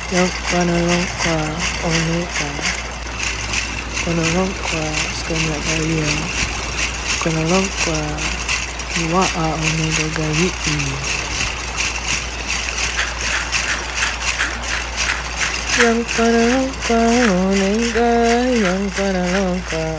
Yang panalongka oneka, panalongka skanya kaya, panalongka waa onega gai. Yang panalongka onega, yang panalongka